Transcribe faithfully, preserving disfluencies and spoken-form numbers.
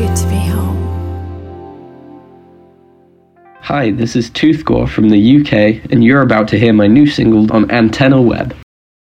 good to be home. Hi, this is Toothgore from the U K, and you're about to hear my new single on Antenna Web.